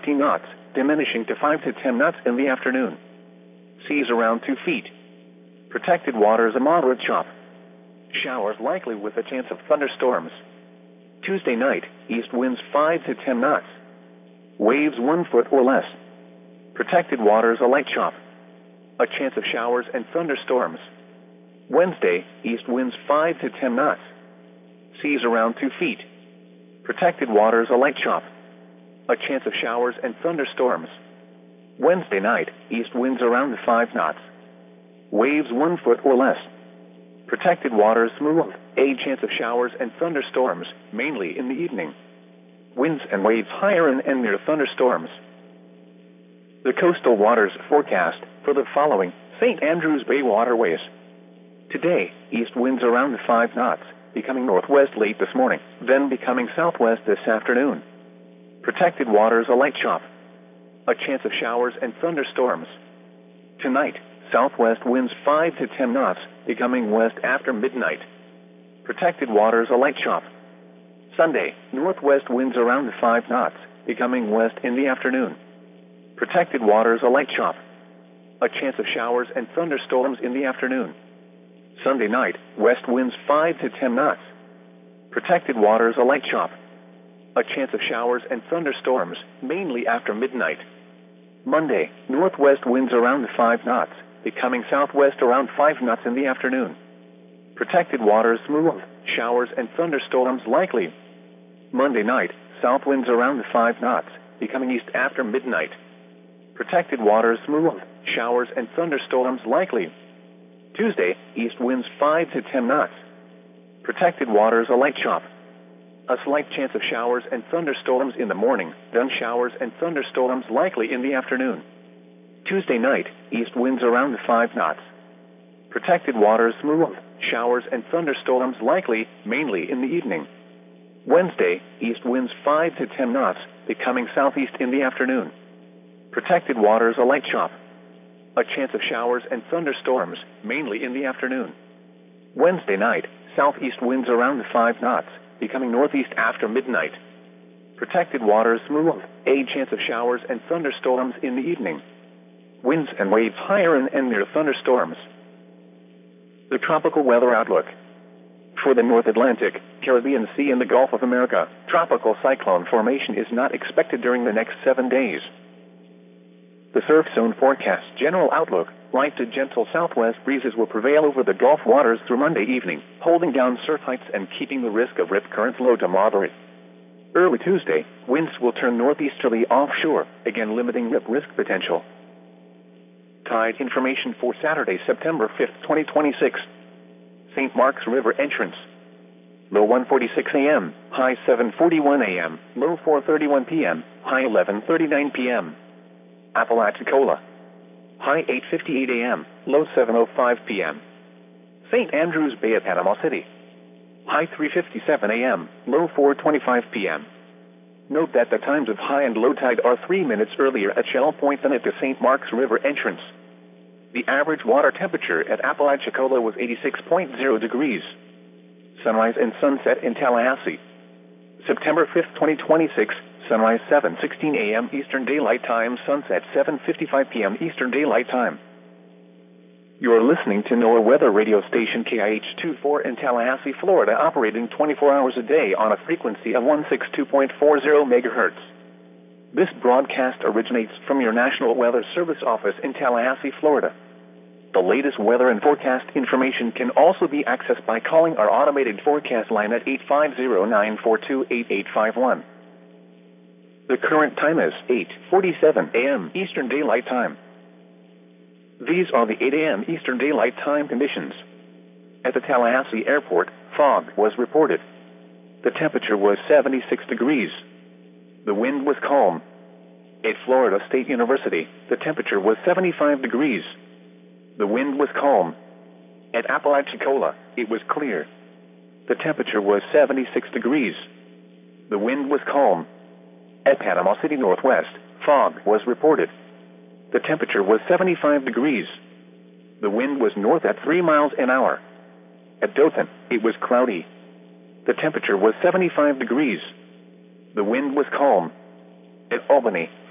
15 knots, diminishing to 5 to 10 knots in the afternoon. Seas around 2 feet. Protected waters a moderate chop. Showers likely with a chance of thunderstorms. Tuesday night, east winds 5 to 10 knots. Waves 1 foot or less. Protected waters a light chop. A chance of showers and thunderstorms. Wednesday, east winds 5 to 10 knots. Seas around 2 feet. Protected waters a light chop. A chance of showers and thunderstorms. Wednesday night, east winds around 5 knots. Waves 1 foot or less. Protected waters smooth. A chance of showers and thunderstorms, mainly in the evening. Winds and waves higher and near thunderstorms. The coastal waters forecast for the following St. Andrews Bay waterways. Today, east winds around 5 knots, becoming northwest late this morning, then becoming southwest this afternoon. Protected waters a light chop. A chance of showers and thunderstorms. Tonight, southwest winds 5 to 10 knots, becoming west after midnight. Protected waters a light chop. Sunday, northwest winds around 5 knots, becoming west in the afternoon. Protected waters a light chop. A chance of showers and thunderstorms in the afternoon. Sunday night, west winds 5 to 10 knots. Protected waters a light chop. A chance of showers and thunderstorms, mainly after midnight. Monday, northwest winds around 5 knots, becoming southwest around 5 knots in the afternoon. Protected waters smooth, showers and thunderstorms likely. Monday night, south winds around 5 knots, becoming east after midnight. Protected waters smooth, showers and thunderstorms likely. Tuesday, east winds 5 to 10 knots. Protected waters a light chop. A slight chance of showers and thunderstorms in the morning, then showers and thunderstorms likely in the afternoon. Tuesday night, east winds around 5 knots. Protected waters smooth, showers and thunderstorms likely, mainly in the evening. Wednesday, east winds 5 to 10 knots, becoming southeast in the afternoon. Protected waters a light chop. A chance of showers and thunderstorms, mainly in the afternoon. Wednesday night, southeast winds around 5 knots, becoming northeast after midnight. Protected waters smooth, a chance of showers and thunderstorms in the evening. Winds and waves higher and near thunderstorms. The tropical weather outlook. For the North Atlantic, Caribbean Sea and the Gulf of America, tropical cyclone formation is not expected during the next 7 days. The surf zone forecast general outlook, light to gentle southwest breezes will prevail over the Gulf waters through Monday evening, holding down surf heights and keeping the risk of rip currents low to moderate. Early Tuesday, winds will turn northeasterly offshore, again limiting rip risk potential. Tide information for Saturday, September 5th, 2026. St. Mark's River entrance. Low 1:46 a.m., high 7:41 a.m., low 4:31 p.m., high 11:39 p.m. Apalachicola. High 8:58 a.m., low 7:05 p.m. St. Andrews Bay at Panama City. High 3:57 a.m., low 4:25 p.m. Note that the times of high and low tide are 3 minutes earlier at Shell Point than at the St. Mark's River entrance. The average water temperature at Apalachicola was 86.0 degrees. Sunrise and sunset in Tallahassee. September 5th, 2026, sunrise 7:16 a.m. Eastern Daylight Time, sunset 7:55 p.m. Eastern Daylight Time. You are listening to NOAA weather radio station KIH-24 in Tallahassee, Florida, operating 24 hours a day on a frequency of 162.40 MHz. This broadcast originates from your National Weather Service office in Tallahassee, Florida. The latest weather and forecast information can also be accessed by calling our automated forecast line at 850-942-8851. The current time is 8:47 a.m. Eastern Daylight Time. These are the 8 a.m. Eastern Daylight Time conditions. At the Tallahassee Airport, fog was reported. The temperature was 76 degrees. The wind was calm. At Florida State University, the temperature was 75 degrees. The wind was calm. At Apalachicola, it was clear. The temperature was 76 degrees. The wind was calm. At Panama City Northwest, fog was reported. The temperature was 75 degrees. The wind was north at 3 miles an hour. At Dothan, it was cloudy. The temperature was 75 degrees. The wind was calm. At Albany,